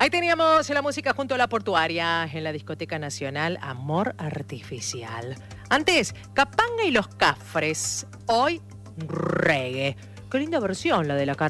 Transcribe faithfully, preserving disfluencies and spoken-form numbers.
Ahí teníamos la música junto a la portuaria en la discoteca nacional Amor Artificial. Antes, Capanga y los Cafres. Hoy, reggae. Qué linda versión la de la